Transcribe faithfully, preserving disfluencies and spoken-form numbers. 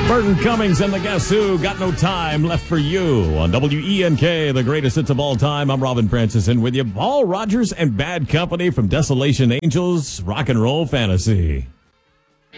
Burton Cummings and the Guess Who, Got No Time Left for You on W E N K, the greatest hits of all time. I'm Robin Francis, and with you, Paul Rogers and Bad Company from Desolation Angels, Rock and Roll Fantasy.